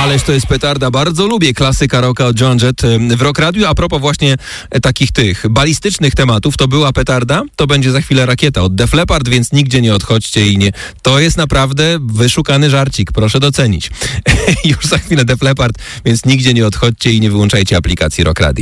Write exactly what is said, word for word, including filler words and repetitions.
Ależ to jest petarda. Bardzo lubię klasyka rocka od Joan Jett w Rock Radiu. A propos właśnie takich tych balistycznych tematów, to była petarda, to będzie za chwilę rakieta od Def Leppard, więc nigdzie nie odchodźcie i nie... To jest naprawdę wyszukany żarcik, proszę docenić. Już za chwilę Def Leppard, więc nigdzie nie odchodźcie i nie wyłączajcie aplikacji Rock Radio.